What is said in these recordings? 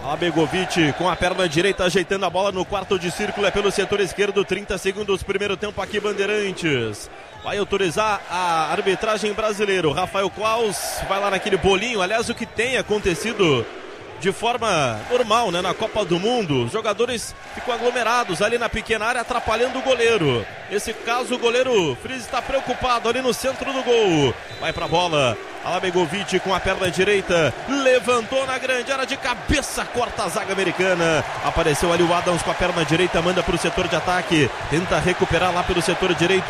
A Begovic com a perna direita ajeitando a bola no quarto de círculo, é pelo setor esquerdo, 30 segundos, primeiro tempo aqui Bandeirantes. Vai autorizar a arbitragem brasileira. Rafael Claus vai lá naquele bolinho, aliás, o que tem acontecido de forma normal, né, na Copa do Mundo. Os jogadores ficam aglomerados ali na pequena área, atrapalhando o goleiro. Nesse caso, o goleiro Friz está preocupado ali no centro do gol. Vai pra bola. Alabegovic com a perna direita, levantou na grande área de cabeça, corta a zaga americana. Apareceu ali o Adams com a perna direita, manda para o setor de ataque, tenta recuperar lá pelo setor direito.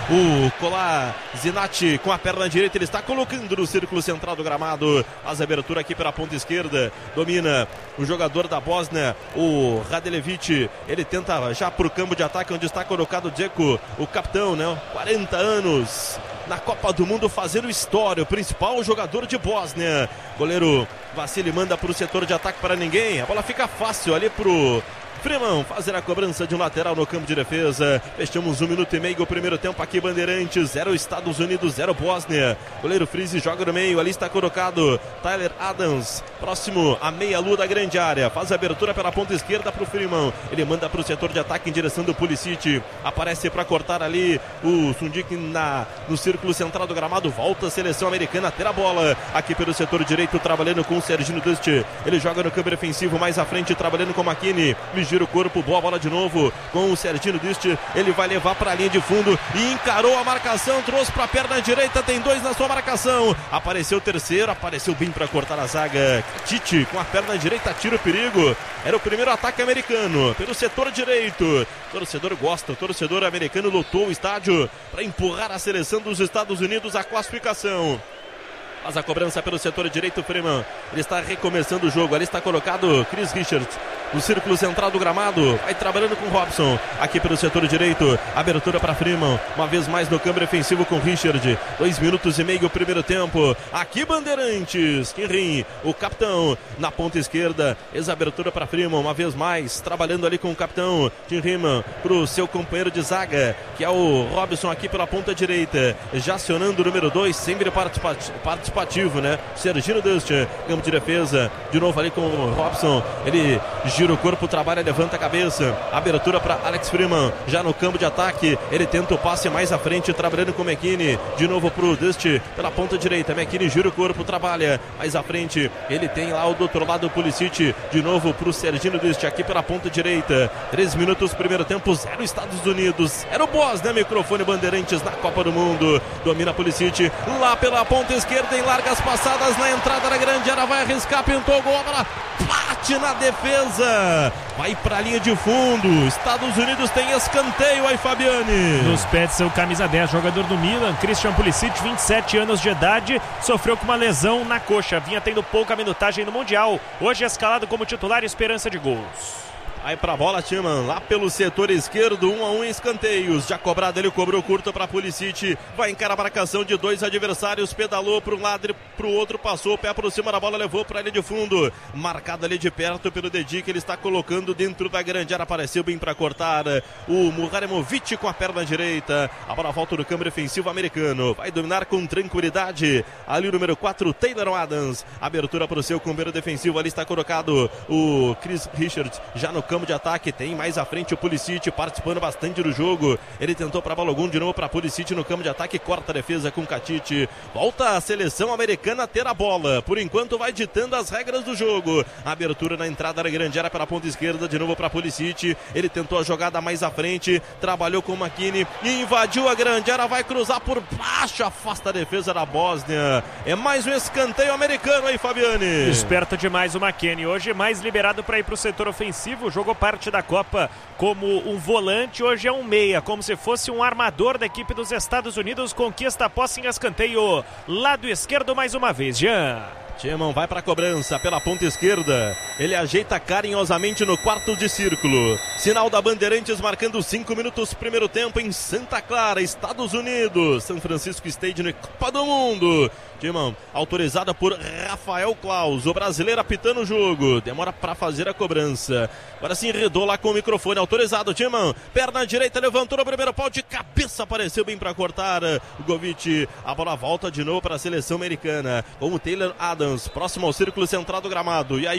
O Kolar Zinati com a perna direita, ele está colocando no círculo central do gramado. Faz a abertura aqui pela ponta esquerda, domina o jogador da Bósnia, o Radelevic. Ele tenta já para o campo de ataque, onde está colocado o Dzeko, o capitão, né? 40 anos na Copa do Mundo, fazendo história, o principal jogador de Bósnia. Goleiro Vassili manda para o setor de ataque para ninguém. A bola fica fácil ali pro Freeman fazer a cobrança de um lateral no campo de defesa. Fechamos 1 minuto e meio o primeiro tempo aqui Bandeirantes, 0 Estados Unidos, 0 Bósnia. Goleiro Frizi joga no meio, ali está colocado Tyler Adams, próximo à meia-lua da grande área. Faz a abertura pela ponta esquerda para o Freeman. Ele manda para o setor de ataque em direção do Pulisic. Aparece para cortar ali o Sundik no círculo central do gramado. Volta a seleção americana a ter a bola aqui pelo setor direito, trabalhando com o Serginho Dust. Ele joga no campo defensivo mais à frente, trabalhando com o McKinney. Gira o corpo, boa bola de novo com o Serginho Dust. Ele vai levar para a linha de fundo e encarou a marcação, trouxe para a perna direita, tem 2 na sua marcação. Apareceu o terceiro, apareceu bem para cortar a zaga. Tite com a perna direita, tira o perigo. Era o primeiro ataque americano pelo setor direito. O torcedor gosta, o torcedor americano lotou o estádio para empurrar a seleção dos Estados Unidos à classificação. Faz a cobrança pelo setor direito, Freeman. Ele está recomeçando o jogo. Ali está colocado Chris Richards no círculo central do gramado. Vai trabalhando com Robson. Aqui pelo setor direito. Abertura para Freeman. Uma vez mais no câmbio ofensivo com Richard. 2 minutos e meio o primeiro tempo. Aqui Bandeirantes. Kinrin, o capitão, na ponta esquerda. Ex-abertura para Freeman. Uma vez mais. Trabalhando ali com o capitão Kinrin para o seu companheiro de zaga, que é o Robson, aqui pela ponta direita. Já acionando o número 2. Sempre participativo, né? Serginho Dust, campo de defesa, de novo ali com o Robson. Ele gira o corpo, trabalha, levanta a cabeça. Abertura para Alex Freeman, já no campo de ataque. Ele tenta o passe mais à frente, trabalhando com o McKinney. De novo pro Dust pela ponta direita. McKinney gira o corpo, trabalha mais à frente. Ele tem lá do outro lado o Pulisic. De novo pro Serginho Dust, aqui pela ponta direita. 3 minutos, primeiro tempo, 0 Estados Unidos. Era o Bósnia, microfone Bandeirantes na Copa do Mundo. Domina Pulisic lá pela ponta esquerda, em largas passadas na entrada da grande área, vai arriscar, pintou o gol, a bola bate na defesa, vai pra linha de fundo. Estados Unidos tem escanteio aí, Fabiane. Nos pés de seu camisa 10, jogador do Milan, Christian Pulisic, 27 anos de idade, sofreu com uma lesão na coxa, vinha tendo pouca minutagem no Mundial, hoje é escalado como titular e esperança de gols. Aí pra bola, Timan, lá pelo setor esquerdo, 1-1 em escanteios. Já cobrado, ele cobrou curto pra Pulisic. Vai encarar a marcação de 2 adversários. Pedalou para um lado e pro outro, passou o pé por cima da bola, levou pra linha de fundo. Marcado ali de perto pelo Dedi, que ele está colocando dentro da grande área. Apareceu bem pra cortar o Muharemovic com a perna direita. A bola volta no câmbio defensivo americano. Vai dominar com tranquilidade. Ali o número 4, Taylor Adams. Abertura pro seu companheiro defensivo. Ali está colocado o Chris Richards, já no campo de ataque. Tem mais à frente o Pulisic participando bastante do jogo. Ele tentou para Balogun, de novo para Pulisic no campo de ataque, corta a defesa com Katic. Volta a seleção americana a ter a bola. Por enquanto vai ditando as regras do jogo. Abertura na entrada da grande área pela ponta esquerda, de novo para Pulisic. Ele tentou a jogada mais à frente, trabalhou com o McKinney e invadiu a grande área, vai cruzar por baixo, afasta a defesa da Bósnia. É mais um escanteio americano aí, Fabiane. Esperto demais o McKinney, hoje mais liberado para ir para o setor ofensivo. Jogou parte da Copa como um volante, hoje é um meia, como se fosse um armador da equipe dos Estados Unidos. Conquista a posse em escanteio, lado esquerdo mais uma vez, Jean. Timão vai para a cobrança pela ponta esquerda. Ele ajeita carinhosamente no quarto de círculo. Sinal da Bandeirantes marcando 5 minutos primeiro tempo em Santa Clara, Estados Unidos. São Francisco Stadium, Copa do Mundo. Timão, autorizada por Rafael Claus. O brasileiro apitando o jogo. Demora para fazer a cobrança. Agora se enredou lá com o microfone. Autorizado, Timão. Perna direita, levantou no primeiro pau de cabeça. Apareceu bem para cortar o Govic. A bola volta de novo para a seleção americana. Com o Taylor Adams, próximo ao círculo central do gramado. E aí o Rafael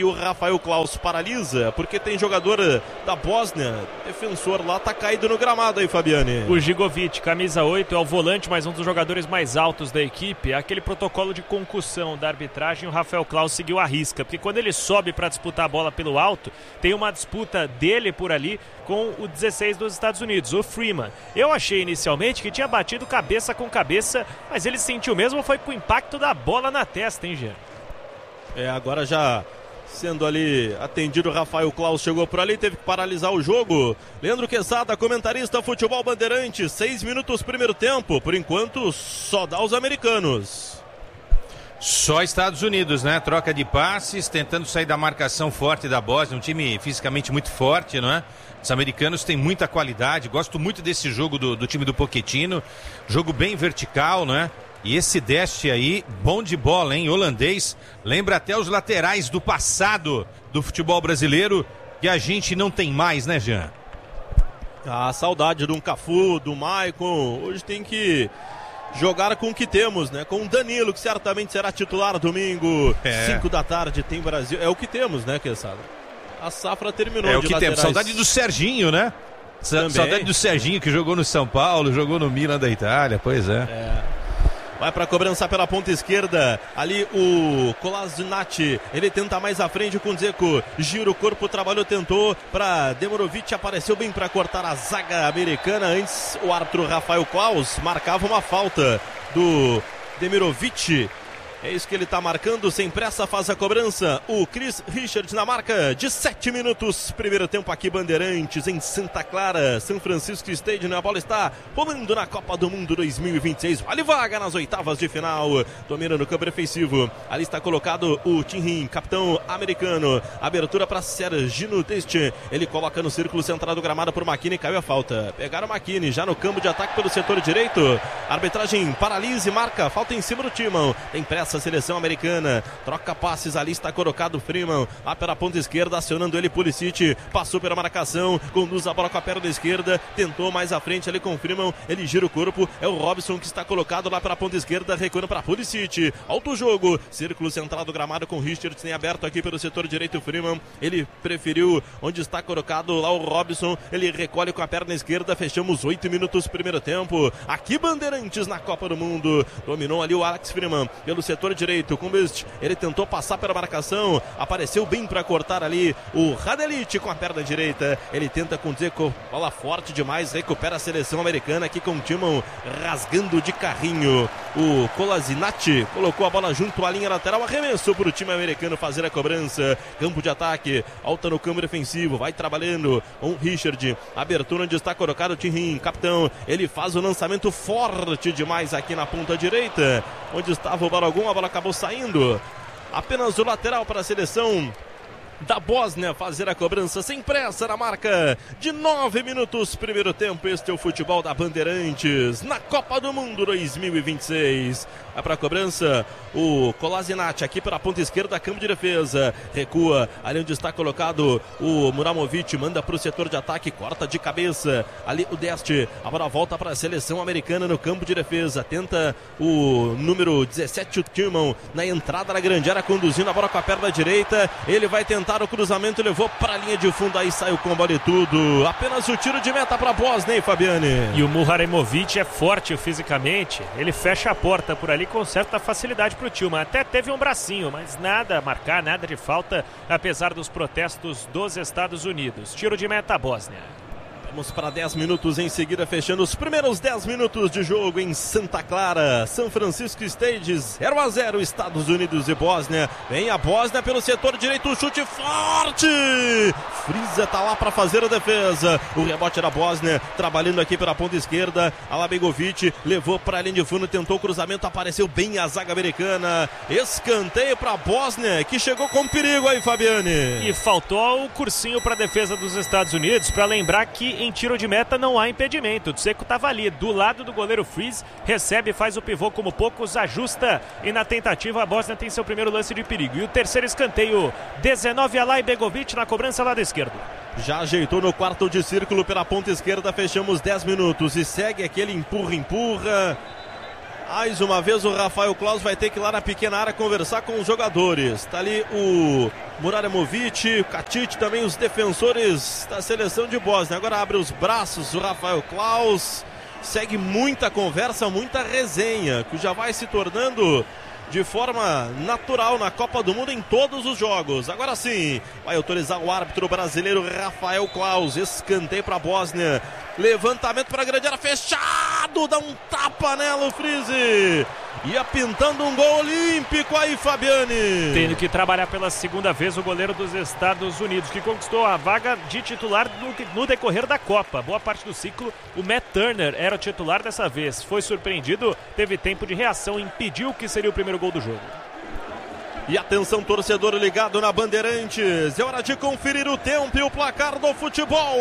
Rafael Klaus paralisa, porque tem jogador da Bósnia, defensor lá, tá caído no gramado aí, Fabiane. O Gigovic, camisa 8, é o volante, mas um dos jogadores mais altos da equipe. Aquele protocolo de concussão da arbitragem, o Rafael Klaus seguiu a risca, porque quando ele sobe para disputar a bola pelo alto, tem uma disputa dele por ali com o 16 dos Estados Unidos, o Freeman. Eu achei inicialmente que tinha batido cabeça com cabeça, mas ele sentiu mesmo foi com o impacto da bola na testa, hein, Jean? Agora já sendo ali atendido, o Rafael Klaus chegou por ali, teve que paralisar o jogo. Leandro Quesada, comentarista Futebol Bandeirantes, 6 minutos primeiro tempo, por enquanto só dá os americanos. Só Estados Unidos, né? Troca de passes, tentando sair da marcação forte da Bósnia, um time fisicamente muito forte, não é? Os americanos têm muita qualidade, gosto muito desse jogo do time do Pochettino, jogo bem vertical, né? E esse Deste aí, bom de bola, hein? Holandês, lembra até os laterais do passado do futebol brasileiro, que a gente não tem mais, né, Jean? A saudade de um Cafu, do Maicon, hoje tem que jogar com o que temos, né? Com o Danilo, que certamente será titular domingo, 5 da tarde, tem Brasil. É o que temos, né, Quesada? A safra terminou. É o que laterais. Temos. Saudade do Serginho, né? Saudade do Serginho, que jogou no São Paulo, jogou no Milan da Itália, pois é. Vai para a cobrança pela ponta esquerda. Ali o Kolasinac. Ele tenta mais à frente com o Dzeko. Gira o corpo, trabalhou, tentou para Demirovic. Apareceu bem para cortar a zaga americana. Antes o árbitro Rafael Klaus marcava uma falta do Demirovic. É isso que ele está marcando, sem pressa faz a cobrança. O Chris Richards na marca de 7 minutos. Primeiro tempo aqui, Bandeirantes, em Santa Clara, São Francisco Stadium. A bola está rolando na Copa do Mundo 2026. Vale vaga nas oitavas de final. Domina no campo defensivo. Ali está colocado o Tinrin, capitão americano. Abertura para Serginho Deste. Ele coloca no círculo central do gramado por McKinney. Caiu a falta. Pegaram o McKinney já no campo de ataque pelo setor direito. Arbitragem paralisa e marca. Falta em cima do Timão. Tem pressa a seleção americana, troca passes, ali está colocado o Freeman, lá pela ponta esquerda, acionando ele, Pulisic, passou pela marcação, conduz a bola com a perna esquerda, tentou mais à frente ali com o Freeman, ele gira o corpo, é o Robson que está colocado lá pela ponta esquerda, recuando para Pulisic, alto jogo, círculo central do gramado com Richards, tem aberto aqui pelo setor direito o Freeman, ele preferiu onde está colocado lá o Robson, ele recolhe com a perna esquerda, fechamos 8 minutos primeiro tempo, aqui Bandeirantes na Copa do Mundo, dominou ali o Alex Freeman, pelo setor direito, com ele tentou passar pela marcação, apareceu bem para cortar ali o Radelic com a perna direita, ele tenta com o Dzeko, bola forte demais, recupera a seleção americana aqui com o Timão rasgando de carrinho, o Kolasinac colocou a bola junto à linha lateral, arremessou para o time americano fazer a cobrança, campo de ataque, alta no campo defensivo, vai trabalhando com o Richard, abertura onde está colocado o Tinrin, capitão, ele faz o lançamento forte demais aqui na ponta direita, onde estava o Balogun, a bola acabou saindo, apenas o lateral para a seleção da Bósnia fazer a cobrança sem pressa na marca de 9 minutos primeiro tempo. Este é o futebol da Bandeirantes na Copa do Mundo 2026. Vai para a cobrança o Kolasinac aqui pela ponta esquerda, campo de defesa, recua ali onde está colocado o Muramovic, manda para o setor de ataque, corta de cabeça ali o Deste, a bola volta para a seleção americana no campo de defesa, tenta o número 17, o Tillman, na entrada da grande área, conduzindo a bola com a perna direita, ele vai tentar o cruzamento, levou para a linha de fundo, aí saiu com bola e tudo, apenas o tiro de meta para a Bósnia, hein, Fabiane? E o Muharemovic é forte fisicamente, ele fecha a porta por ali com certa facilidade para o Tillman, até teve um bracinho, mas nada a marcar, nada de falta, apesar dos protestos dos Estados Unidos. Tiro de meta Bósnia. Vamos para 10 minutos em seguida, fechando os primeiros 10 minutos de jogo em Santa Clara, São Francisco Stadium, 0-0, Estados Unidos e Bósnia. Vem a Bósnia pelo setor direito, chute forte! Friza tá lá para fazer a defesa. O rebote da Bósnia, trabalhando aqui pela ponta esquerda. Alabegovic levou para a linha de fundo, tentou o cruzamento, apareceu bem a zaga americana. Escanteio para a Bósnia, que chegou com perigo aí, Fabiane. E faltou o cursinho para a defesa dos Estados Unidos, para lembrar que em tiro de meta não há impedimento. O Dzeko estava ali do lado do goleiro Freeze, recebe, faz o pivô como poucos, ajusta e na tentativa a Bósnia tem seu primeiro lance de perigo. E o terceiro escanteio, 19, Alabegovic na cobrança lado esquerdo. Já ajeitou no quarto de círculo pela ponta esquerda, fechamos 10 minutos e segue aquele empurra. Mais uma vez o Rafael Claus vai ter que ir lá na pequena área conversar com os jogadores. Tá ali o Muraremovic, o Katic, também os defensores da seleção de Bósnia. Agora abre os braços o Rafael Claus. Segue muita conversa, muita resenha, que já vai se tornando de forma natural na Copa do Mundo em todos os jogos. Agora sim, vai autorizar o árbitro brasileiro Rafael Claus. Escanteio para a Bósnia. Levantamento para a grande área, fechado, dá um tapa nela o Freeze. Ia pintando um gol olímpico aí, Fabiane. Tendo que trabalhar pela segunda vez o goleiro dos Estados Unidos, que conquistou a vaga de titular no decorrer da Copa. Boa parte do ciclo, o Matt Turner era o titular dessa vez. Foi surpreendido, teve tempo de reação, impediu que seria o primeiro gol do jogo. E atenção, torcedor ligado na Bandeirantes. É hora de conferir o tempo e o placar do futebol.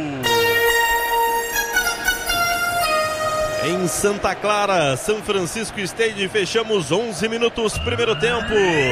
Em Santa Clara, São Francisco Stadium, fechamos 11 minutos, primeiro tempo.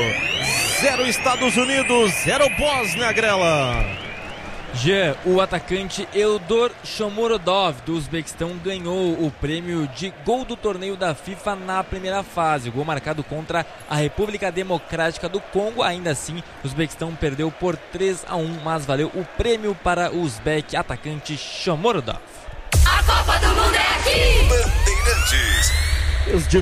0 Estados Unidos, 0 Bósnia, Grela. Jean, o atacante Eldor Shomurodov do Uzbequistão ganhou o prêmio de gol do torneio da FIFA na primeira fase. O gol marcado contra a República Democrática do Congo. Ainda assim, o Uzbequistão perdeu por 3-1, mas valeu o prêmio para o uzbek atacante Shomurodov. A Copa do Mundo é aqui! Bandeirantes. Desde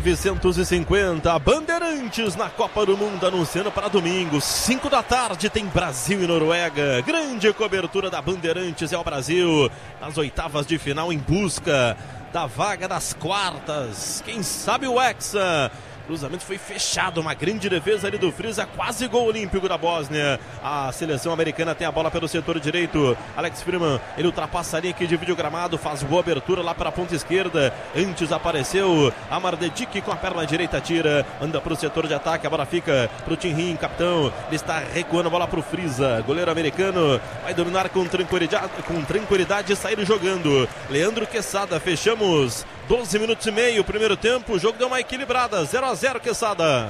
1950, Bandeirantes na Copa do Mundo, anunciando para domingo, 5 da tarde, tem Brasil e Noruega. Grande cobertura da Bandeirantes, é o Brasil nas oitavas de final em busca da vaga das quartas. Quem sabe o Hexa. Cruzamento foi fechado, uma grande defesa ali do Frisa, quase gol olímpico da Bósnia. A seleção americana tem a bola pelo setor direito. Alex Freeman, ele ultrapassa a linha que divide o gramado, faz boa abertura lá para a ponta esquerda. Antes apareceu a Mardedic com a perna direita, tira, anda para o setor de ataque, a bola fica para o Tim Rim, capitão. Ele está recuando a bola para o Frisa. Goleiro americano vai dominar com tranquilidade e sair jogando. Leandro Quesada, fechamos 12 minutos e meio, primeiro tempo, o jogo deu uma equilibrada, 0-0, Quesada.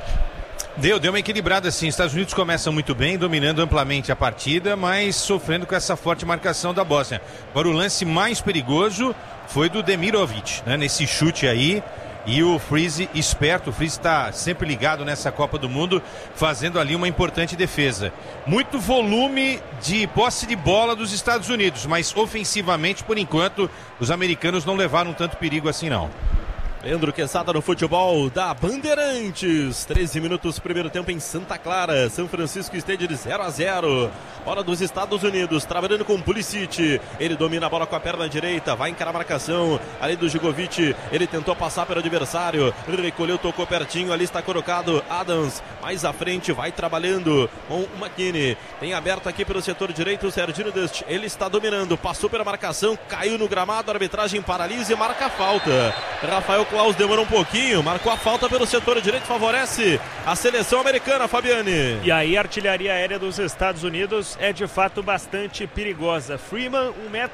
Deu uma equilibrada sim. Estados Unidos começam muito bem, dominando amplamente a partida, mas sofrendo com essa forte marcação da Bósnia. Agora o lance mais perigoso foi do Demirovic, né, nesse chute aí. E o Freeze esperto, o Freeze está sempre ligado nessa Copa do Mundo, fazendo ali uma importante defesa. Muito volume de posse de bola dos Estados Unidos, mas ofensivamente, por enquanto, os americanos não levaram tanto perigo assim não. Leandro Quesada no futebol da Bandeirantes. 13 minutos, primeiro tempo em Santa Clara. São Francisco Stadium de 0-0. Bola dos Estados Unidos, trabalhando com Pulisic. Ele domina a bola com a perna direita, vai encarar a marcação ali do Gigovic. Ele tentou passar pelo adversário, recolheu, tocou pertinho, ali está colocado Adams. Mais à frente, vai trabalhando com o McKinney. Tem aberto aqui pelo setor direito o Serginho Dust. Ele está dominando, passou pela marcação, caiu no gramado, a arbitragem paralisa e marca a falta. Rafael Claus demorou um pouquinho, marcou a falta pelo setor direito, favorece a seleção americana, Fabiane. E aí a artilharia aérea dos Estados Unidos é de fato bastante perigosa. Freeman,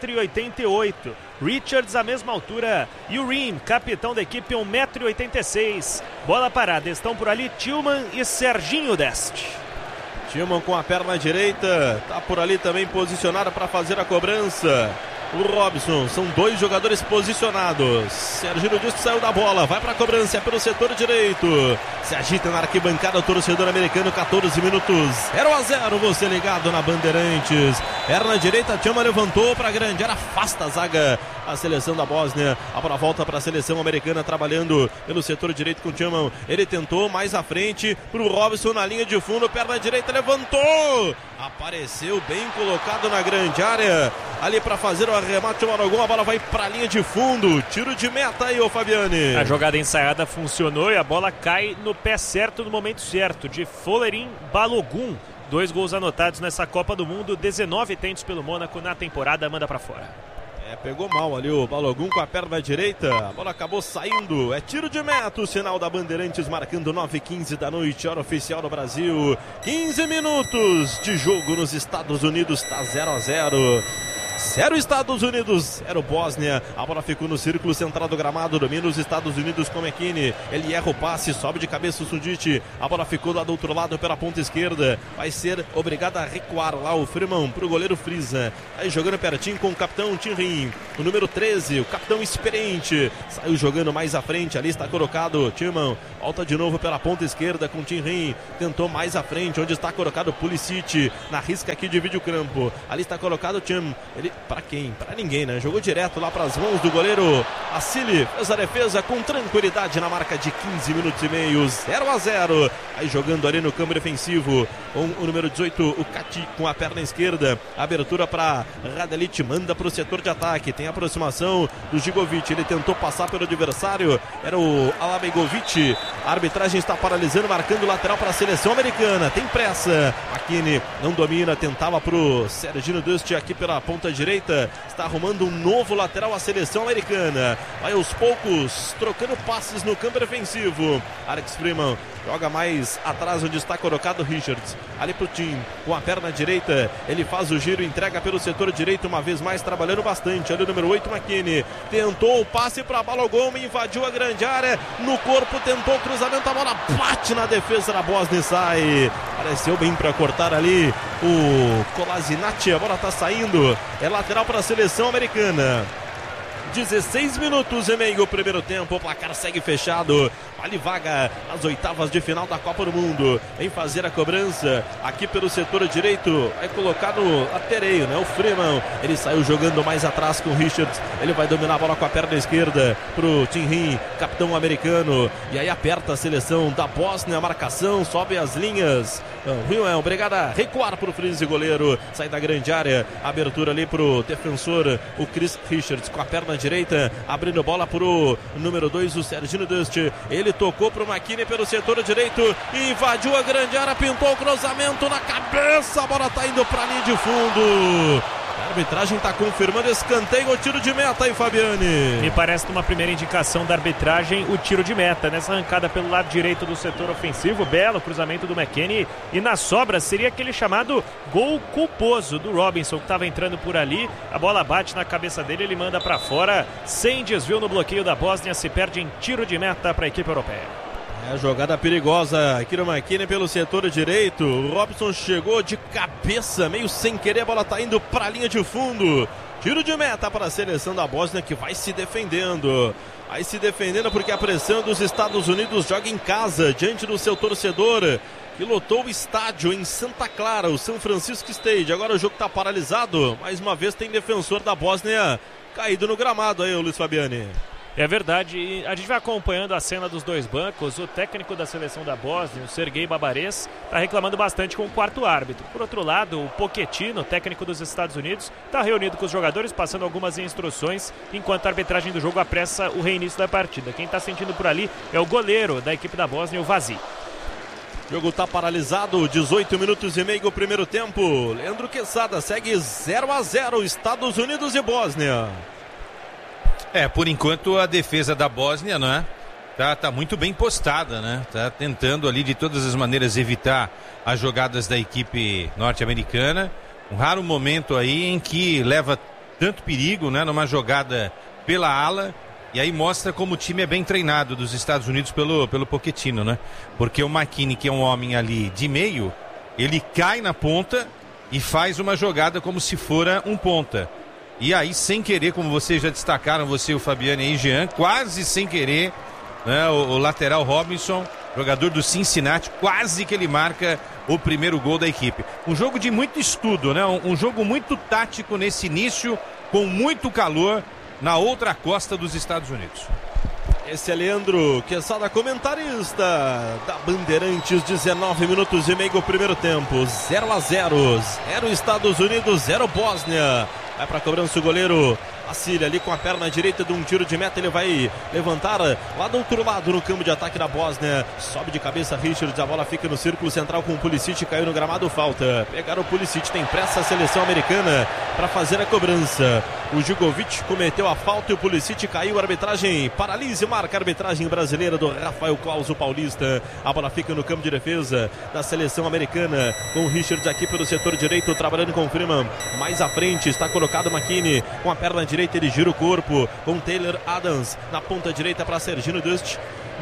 1,88 m. Richards, a mesma altura. E o Ream, capitão da equipe, 1,86 m. Bola parada, estão por ali Tillman e Serginho Dest. Tillman com a perna direita, tá por ali também posicionado para fazer a cobrança. O Robson, são dois jogadores posicionados. Serginho Dust saiu da bola, vai para a cobrança, é pelo setor direito. Se agita na arquibancada o torcedor americano, 14 minutos, 0-0, você ligado na Bandeirantes. Perna direita, Tillman levantou para a grande área, afasta a zaga, a seleção da Bósnia. A bola volta para a seleção americana, trabalhando pelo setor direito com o Tillman. Ele tentou mais à frente para o Robson na linha de fundo, perna direita, levantou. Apareceu bem colocado na grande área, ali para fazer o arremate, o Aragão, a bola vai para a linha de fundo, tiro de meta aí, ô Fabiane. A jogada ensaiada funcionou e a bola cai no pé certo, no momento certo, de Folerin Balogun. 2 gols anotados nessa Copa do Mundo, 19 tentos pelo Mônaco na temporada, manda para fora. Pegou mal ali o Balogun com a perna direita, a bola acabou saindo, é tiro de meta, o sinal da Bandeirantes marcando 9h15 da noite, hora oficial do Brasil. 15 minutos de jogo nos Estados Unidos, tá 0-0. 0 Estados Unidos, 0 Bósnia. A bola ficou no círculo central do gramado, domina os Estados Unidos com McKinney. Ele erra o passe, sobe de cabeça o Sundit. A bola ficou lá do outro lado pela ponta esquerda. Vai ser obrigado a recuar lá o Freeman pro goleiro Frieza. Aí jogando pertinho com o capitão Tinrin, o número 13, o capitão experiente. Saiu jogando mais à frente, ali está colocado Tillman. Volta de novo pela ponta esquerda com Tinrin. Tentou mais à frente, onde está colocado Pulisic. Na risca aqui de videocampo. Ali está colocado Tim. Ele, para quem? Para ninguém, né? Jogou direto lá para as mãos do goleiro Assili. Fez a defesa com tranquilidade na marca de 15 minutos e meio. 0-0. Aí jogando ali no campo defensivo com o número 18, o Kati, com a perna esquerda. Abertura para Radelic, manda para o setor de ataque. Tem aproximação do Gigovic. Ele tentou passar pelo adversário. Era o Alabegovic. A arbitragem está paralisando, marcando lateral para a seleção americana. Tem pressa. McKinney não domina, tentava para o Serginho Dust aqui pela ponta direita. Está arrumando um novo lateral a seleção americana. Vai aos poucos, trocando passes no campo defensivo. Alex Freeman joga mais atrás, onde está colocado Richards. Ali pro Tim, com a perna direita. Ele faz o giro, entrega pelo setor direito, uma vez mais trabalhando bastante. Ali o número 8, McKinney. Tentou o passe para Balogun, invadiu a grande área. No corpo, tentou o cruzamento, a bola bate na defesa da Bósnia e sai. Pareceu bem para cortar ali o Kolasinac. A bola está saindo. É lateral para a seleção americana. 16 minutos e meio o primeiro tempo, o placar segue fechado. Vale vaga às oitavas de final da Copa do Mundo. Em fazer a cobrança aqui pelo setor direito, vai colocar no latereio, né? O Freeman, ele saiu jogando mais atrás com o Richards. Ele vai dominar a bola com a perna esquerda pro Tinrin, capitão americano. E aí aperta a seleção da Bósnia, a marcação, sobe as linhas. Rio é obrigado a recuar pro Frieze, goleiro. Sai da grande área, abertura ali pro defensor, o Chris Richards, com a perna direita, abrindo bola pro número 2, o Serginho Dust. Ele tocou pro McKinney pelo setor direito, invadiu a grande área, pintou o cruzamento na cabeça, a bola tá indo pra linha de fundo. A arbitragem está confirmando escanteio ou tiro de meta aí, Fabiane. Me parece uma primeira indicação da arbitragem, o tiro de meta, nessa arrancada pelo lado direito do setor ofensivo. Belo cruzamento do McKinney, e na sobra seria aquele chamado gol culposo do Robinson, que estava entrando por ali. A bola bate na cabeça dele, ele manda para fora, sem desvio no bloqueio da Bósnia. Se perde em tiro de meta para a equipe europeia. É, jogada perigosa aqui no McKinney pelo setor direito. O Robson chegou de cabeça, meio sem querer, a bola tá indo para a linha de fundo. Tiro de meta para a seleção da Bósnia, que vai se defendendo. Vai se defendendo porque a pressão dos Estados Unidos joga em casa, diante do seu torcedor, que lotou o estádio em Santa Clara, o San Francisco State. Agora o jogo está paralisado. Mais uma vez tem defensor da Bósnia caído no gramado aí, o Luiz Fabiani. É verdade, e a gente vai acompanhando a cena dos dois bancos. O técnico da seleção da Bósnia, o Sergei Babares, está reclamando bastante com o quarto árbitro. Por outro lado, o Pochettino, técnico dos Estados Unidos, está reunido com os jogadores, passando algumas instruções, enquanto a arbitragem do jogo apressa o reinício da partida. Quem está sentindo por ali é o goleiro da equipe da Bósnia, o Vazi. O jogo está paralisado, 18 minutos e meio o primeiro tempo. Leandro Quesada segue 0-0, Estados Unidos e Bósnia. Por enquanto a defesa da Bósnia, não é? Tá muito bem postada, né? Tá tentando ali de todas as maneiras evitar as jogadas da equipe norte-americana. Um raro momento aí em que leva tanto perigo, né? Numa jogada pela ala. E aí mostra como o time é bem treinado dos Estados Unidos pelo Pochettino, né? Porque o McKinney, que é um homem ali de meio, ele cai na ponta e faz uma jogada como se fora um ponta. E aí, sem querer, como vocês já destacaram, você, o Fabiano e o Jean, quase sem querer, né, o lateral Robinson, jogador do Cincinnati, quase que ele marca o primeiro gol da equipe. Um jogo de muito estudo, né? Um jogo muito tático nesse início, com muito calor na outra costa dos Estados Unidos. Esse é Leandro Quesada, comentarista da Bandeirantes. 19 minutos e meio o primeiro tempo, 0-0, 0 Estados Unidos, 0 Bósnia. Vai para a cobrança o goleiro Assili ali com a perna direita de um tiro de meta. Ele vai levantar lá do outro lado no campo de ataque da Bósnia. Sobe de cabeça Richards, a bola fica no círculo central com o Pulisic, caiu no gramado, falta. Pegaram o Pulisic, tem pressa a seleção americana para fazer a cobrança. O Gigovic cometeu a falta e o Pulisic caiu. A arbitragem paralisa e marca a arbitragem brasileira do Rafael Claus, o paulista. A bola fica no campo de defesa da seleção americana, com o Richard aqui pelo setor direito, trabalhando com o Freeman. Mais à frente está colocado o McKinney, com a perna direita ele gira o corpo, com Taylor Adams na ponta direita para Serginho Dust.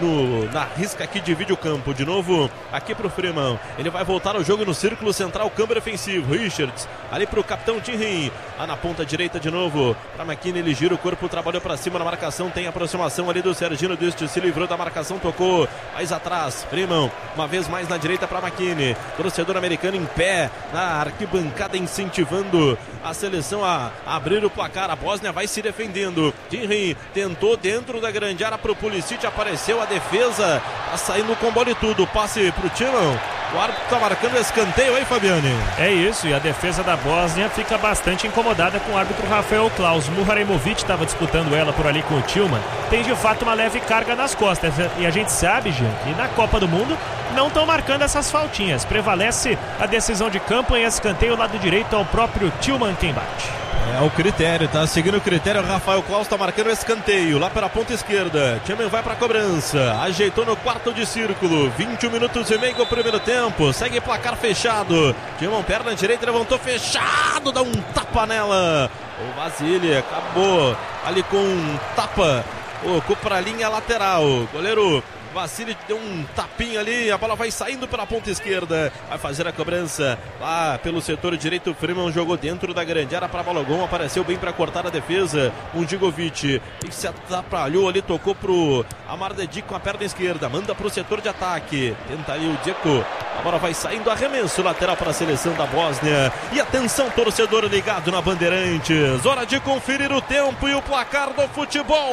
Na risca aqui, divide o campo de novo aqui pro Freeman. Ele vai voltar ao jogo no círculo central, câmbio ofensivo. Richards ali pro capitão Tinrin, lá na ponta direita de novo para McKinney. Ele gira o corpo, trabalhou para cima na marcação, tem aproximação ali do Serginho Dust, se livrou da marcação, tocou mais atrás. Freeman uma vez mais na direita para McKinney. Torcedor americano em pé na arquibancada, incentivando a seleção a abrir o placar. A Bósnia vai se defendendo. Tinrin tentou dentro da grande área pro Pulisic, apareceu a defesa, tá saindo com bola e tudo, passe pro Tillman. O árbitro tá marcando escanteio aí, Fabiane. É isso, e a defesa da Bósnia fica bastante incomodada com o árbitro Rafael Claus. Muharemovic estava disputando ela por ali com o Tillman. Tem de fato uma leve carga nas costas, e a gente sabe, Jean, que na Copa do Mundo não estão marcando essas faltinhas. Prevalece a decisão de campo em escanteio, lado direito, ao próprio Tillman quem bate. É o critério, tá seguindo o critério. O Rafael Claus tá marcando o escanteio lá pela ponta esquerda. Tillman vai pra cobrança, ajeitou no quarto de círculo. 21 minutos e meio do primeiro tempo, segue placar fechado. Tillman, perna direita, levantou fechado, dá um tapa nela. O Vasily acabou ali com um tapa, ocupa a linha lateral. Goleiro Vasily deu um tapinha ali, a bola vai saindo pela ponta esquerda, vai fazer a cobrança lá pelo setor direito. O Freeman jogou dentro da grande área para Balogun, apareceu bem para cortar a defesa. O Gigovic se atrapalhou ali, tocou pro Amardedic com a perna esquerda, manda pro setor de ataque, tenta aí o Dzeko, a bola vai saindo, arremesso lateral para a seleção da Bósnia. E atenção, torcedor ligado na Bandeirantes, hora de conferir o tempo e o placar do futebol.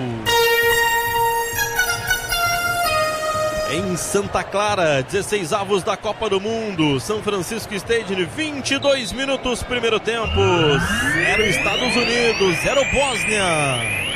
Em Santa Clara, 16avos da Copa do Mundo, São Francisco Stadium, 22 minutos, primeiro tempo, 0 Estados Unidos, 0 Bósnia.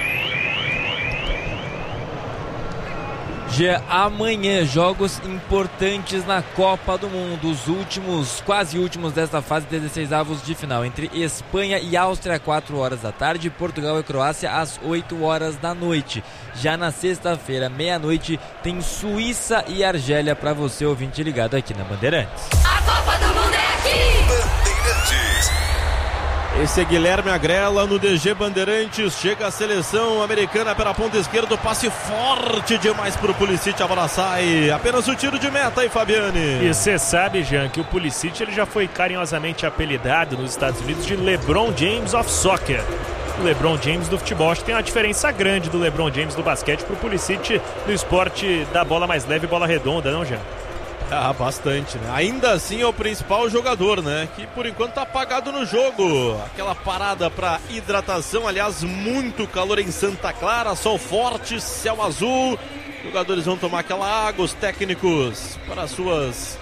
Já amanhã, jogos importantes na Copa do Mundo, os últimos, quase últimos desta fase, 16avos de final, entre Espanha e Áustria, 4 horas da tarde, Portugal e Croácia, às 8 horas da noite. Já na sexta-feira, meia-noite, tem Suíça e Argélia para você, ouvinte ligado aqui na Bandeirantes. A Copa do Mundo é aqui! Bandeirantes. Esse é Guilherme Agrela no DG Bandeirantes. Chega a seleção americana pela ponta esquerda, passe forte demais pro Pulisic, a bola sai. Apenas o tiro de meta aí, Fabiane. E você sabe, Jean, que o Pulisic ele já foi carinhosamente apelidado nos Estados Unidos de LeBron James of Soccer. O LeBron James do futebol, acho que tem uma diferença grande do LeBron James do basquete pro Pulisic do esporte da bola mais leve e bola redonda, não, Jean? Ah, bastante, né? Ainda assim é o principal jogador, né? Que por enquanto tá apagado no jogo. Aquela parada para hidratação, aliás, muito calor em Santa Clara, sol forte, céu azul. Os jogadores vão tomar aquela água, os técnicos para suas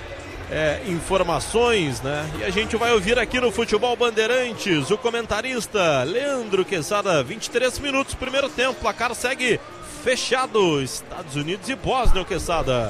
informações, né? E a gente vai ouvir aqui no Futebol Bandeirantes o comentarista Leandro Quesada. 23 minutos, primeiro tempo, placar segue fechado. Estados Unidos e Bósnia, Quesada.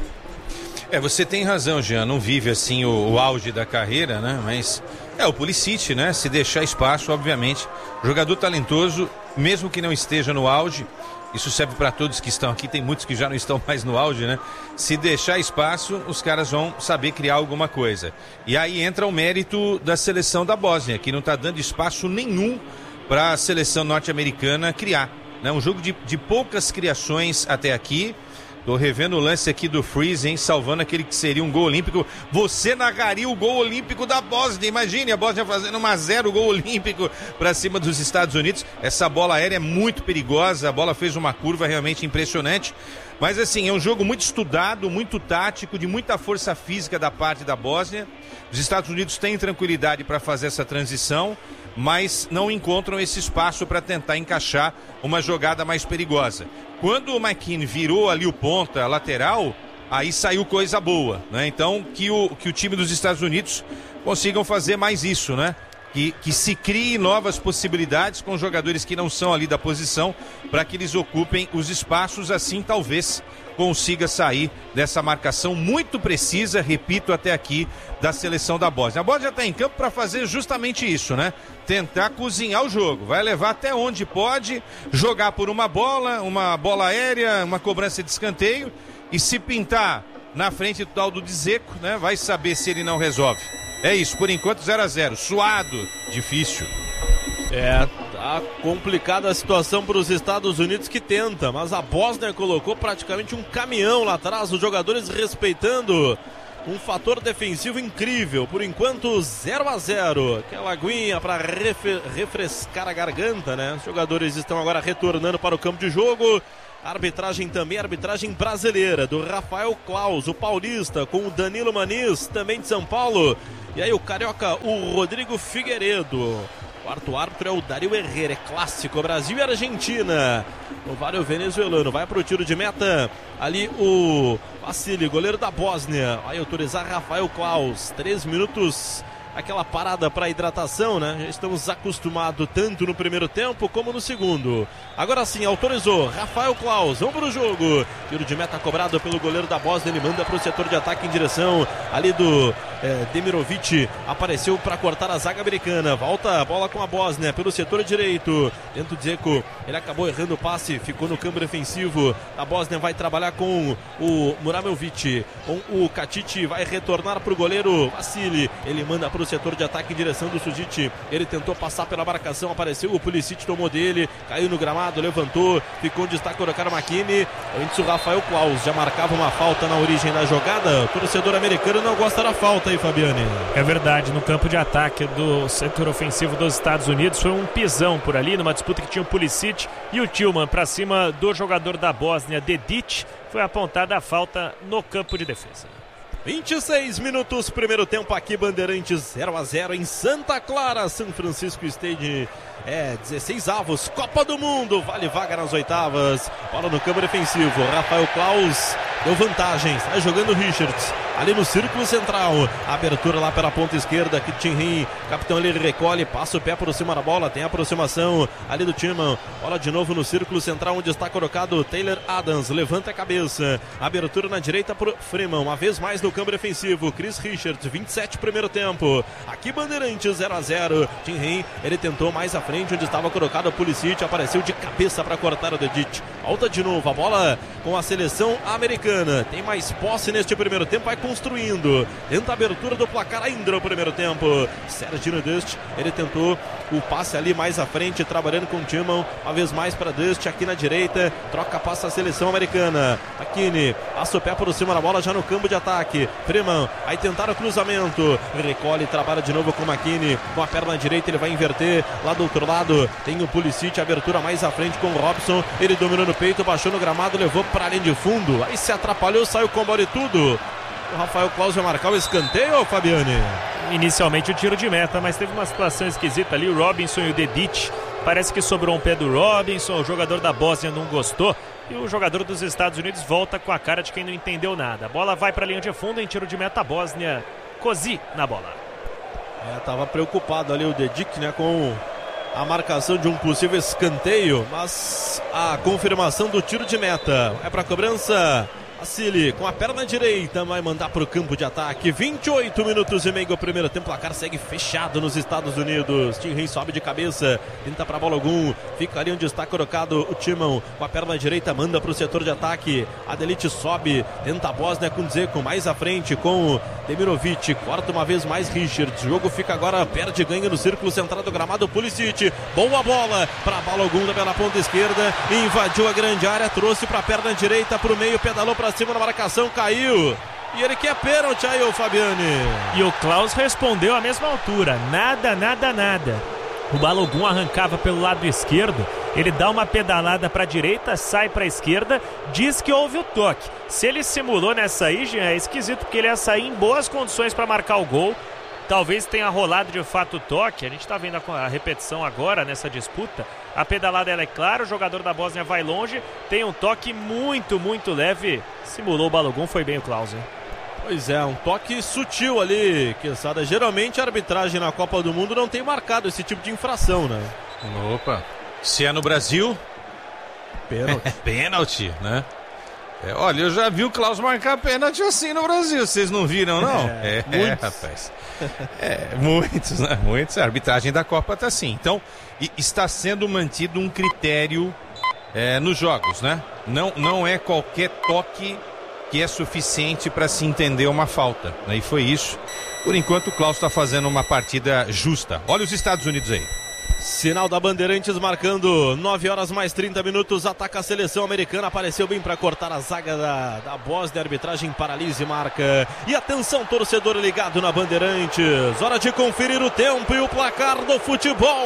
Você tem razão, Jean, não vive assim o auge da carreira, né? Mas o Pulisic, né? Se deixar espaço, obviamente, jogador talentoso, mesmo que não esteja no auge, isso serve para todos que estão aqui, tem muitos que já não estão mais no auge, né? Se deixar espaço, os caras vão saber criar alguma coisa. E aí entra o mérito da seleção da Bósnia, que não está dando espaço nenhum para a seleção norte-americana criar, né? Um jogo de poucas criações até aqui. Tô revendo o lance aqui do Freeze, hein? Salvando aquele que seria um gol olímpico. Você narraria o gol olímpico da Bósnia. Imagine a Bósnia fazendo 1-0 gol olímpico para cima dos Estados Unidos. Essa bola aérea é muito perigosa. A bola fez uma curva realmente impressionante. Mas assim, é um jogo muito estudado, muito tático, de muita força física da parte da Bósnia. Os Estados Unidos têm tranquilidade para fazer essa transição, mas não encontram esse espaço para tentar encaixar uma jogada mais perigosa. Quando o McKinney virou ali o ponta lateral, aí saiu coisa boa, né? Então que o time dos Estados Unidos consigam fazer mais isso, né? que se crie novas possibilidades com jogadores que não são ali da posição, para que eles ocupem os espaços, assim talvez consiga sair dessa marcação muito precisa, repito, até aqui, da seleção da Bósnia. A Bósnia está em campo para fazer justamente isso, né? Tentar cozinhar o jogo, vai levar até onde pode, jogar por uma bola aérea, uma cobrança de escanteio, e se pintar na frente do tal do Dzeko, né? Vai saber se ele não resolve. É isso, por enquanto 0-0, suado, difícil. Tá complicada a situação para os Estados Unidos, que tenta, mas a Bósnia colocou praticamente um caminhão lá atrás, os jogadores respeitando um fator defensivo incrível. Por enquanto 0-0, aquela aguinha para refrescar a garganta, né? Os jogadores estão agora retornando para o campo de jogo. A arbitragem também, arbitragem brasileira, do Rafael Claus, o paulista, com o Danilo Maniz, também de São Paulo. E aí o carioca, o Rodrigo Figueiredo. Quarto árbitro é o Dario Herrera, é clássico, Brasil e Argentina. O Vário venezuelano vai para o tiro de meta. Ali o Vassili, goleiro da Bósnia, vai autorizar Rafael Claus. 3 minutos, aquela parada para hidratação, né? Já estamos acostumados tanto no primeiro tempo como no segundo. Agora sim, autorizou Rafael Claus, vamos para o jogo. Tiro de meta cobrado pelo goleiro da Bósnia, ele manda para o setor de ataque em direção ali do Demirovic, apareceu para cortar a zaga americana. Volta a bola com a Bósnia pelo setor direito, dentro do Dzeko, ele acabou errando o passe, ficou no campo defensivo. A Bósnia vai trabalhar com o Muramovic, com o Katic, vai retornar para o goleiro Vassili, ele manda para o setor de ataque em direção do Sujic, ele tentou passar pela marcação, apareceu o Pulisic, tomou dele, caiu no gramado, levantou, ficou em destaque, colocar o McKinney. Antes o Rafael Claus já marcava uma falta na origem da jogada. O torcedor americano não gosta da falta aí, Fabiane. É verdade, no campo de ataque do setor ofensivo dos Estados Unidos foi um pisão por ali, numa disputa que tinha o Pulisic e o Tillman para cima do jogador da Bósnia, Dedic. Foi apontada a falta no campo de defesa. 26 minutos, primeiro tempo aqui, Bandeirantes 0-0 em Santa Clara, São Francisco State. 16 avos, Copa do Mundo, vale vaga nas oitavas. Bola no campo defensivo, Rafael Claus deu vantagem, sai jogando o Richards ali no círculo central, abertura lá pela ponta esquerda, que Tinrin, capitão, ele recolhe, passa o pé por cima da bola, tem aproximação ali do Tillman, bola de novo no círculo central, onde está colocado Taylor Adams, levanta a cabeça, abertura na direita por Freeman, uma vez mais no campo defensivo, Chris Richards, 27 primeiro tempo, aqui Bandeirantes 0-0, Tinrin, ele tentou mais à frente, onde estava colocado o Pulisic, apareceu de cabeça para cortar o Dedic, volta de novo, a bola com a seleção americana, tem mais posse neste primeiro tempo, vai construindo, tenta a abertura do placar ainda no primeiro tempo, Serginho Dust, ele tentou o passe ali mais à frente, trabalhando com o Tillman, uma vez mais para Dust, aqui na direita, troca, passa a seleção americana, McKinney, passa o pé por cima da bola, já no campo de ataque, Freeman, aí tentaram o cruzamento, recolhe, trabalha de novo com o McKinney, com a perna direita, ele vai inverter, lá do outro lado, tem o Pulisic, abertura mais à frente com o Robson, ele dominou no peito, baixou no gramado, levou para a linha de fundo, aí se atrapalhou, saiu com bola e tudo. O Rafael Claus vai marcar o escanteio, Fabiane? Inicialmente o tiro de meta, mas teve uma situação esquisita ali, o Robinson e o Dedic, parece que sobrou um pé do Robinson, o jogador da Bósnia não gostou, e o jogador dos Estados Unidos volta com a cara de quem não entendeu nada. A bola vai para a linha de fundo, em tiro de meta, a Bósnia, Kozi na bola. Tava preocupado ali o Dedic, né, com a marcação de um possível escanteio, mas a confirmação do tiro de meta é para a cobrança. Vassili com a perna direita vai mandar para o campo de ataque. 28 minutos e meio do primeiro tempo, o placar segue fechado nos Estados Unidos. Tinrin sobe de cabeça, tenta para Balogun, fica ali onde está colocado o Tillman com a perna direita, manda para o setor de ataque. Adelite sobe, tenta a Bósnia com Dzeko mais à frente com o Demirovic, corta uma vez mais Richards. O jogo fica agora, perde, ganha no círculo central do gramado. Pulisic, boa bola para Balogun pela ponta esquerda, invadiu a grande área, trouxe para a perna direita, para o meio, pedalou para cima na marcação, caiu. E ele quer pênalti aí, o Fabiane. E o Claus respondeu à mesma altura. Nada, nada, nada. O Balogun arrancava pelo lado esquerdo, ele dá uma pedalada para a direita, sai para a esquerda, diz que houve o toque. Se ele simulou nessa aí, é esquisito, porque ele ia sair em boas condições para marcar o gol. Talvez tenha rolado de fato o toque. A gente está vendo a repetição agora nessa disputa. A pedalada ela é clara, o jogador da Bósnia vai longe, tem um toque muito, muito leve. Simulou o Balogun, foi bem o Claus, hein? Pois é, um toque sutil ali, Quesada. Geralmente a arbitragem na Copa do Mundo não tem marcado esse tipo de infração, né? Opa, se é no Brasil, pênalti. Pênalti, né? Olha, eu já vi o Klaus marcar pênalti assim no Brasil, vocês não viram, não? Muitos. Rapaz. Muitos, né? Muitos. A arbitragem da Copa tá assim. Então, está sendo mantido um critério nos jogos, né? Não é qualquer toque que é suficiente para se entender uma falta, né? E foi isso. Por enquanto, o Klaus está fazendo uma partida justa. Olha os Estados Unidos aí. Sinal da Bandeirantes marcando 9 horas mais 30 minutos. Ataca a seleção americana. Apareceu bem para cortar a zaga da Bósnia. Arbitragem paralisa e marca. E atenção, torcedor ligado na Bandeirantes. Hora de conferir o tempo e o placar do futebol.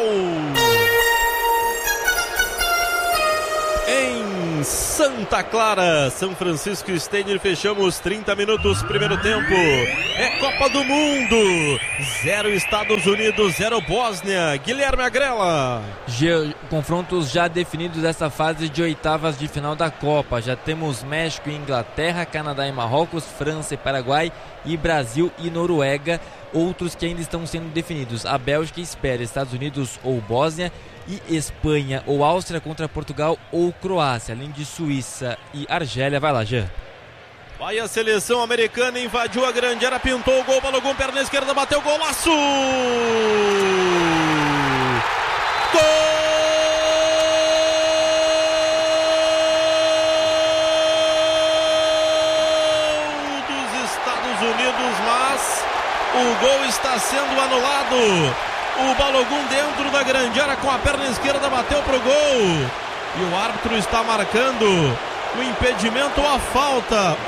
Em Santa Clara, São Francisco Stadium, fechamos 30 minutos, primeiro tempo. É Copa do Mundo, 0 Estados Unidos, 0 Bósnia. Guilherme Agrela. Confrontos já definidos dessa fase de oitavas de final da Copa. Já temos México e Inglaterra, Canadá e Marrocos, França e Paraguai e Brasil e Noruega. Outros que ainda estão sendo definidos: a Bélgica espera Estados Unidos ou Bósnia, e Espanha ou Áustria contra Portugal ou Croácia, além de Suíça e Argélia. Vai lá, Jean. Vai a seleção americana, invadiu a grande área, pintou o gol, Balogun, perna esquerda, bateu, golaço! Gol dos Estados Unidos, mas o gol está sendo anulado. O Balogun dentro da grande área com a perna esquerda bateu pro gol. E o árbitro está marcando o impedimento ou a falta.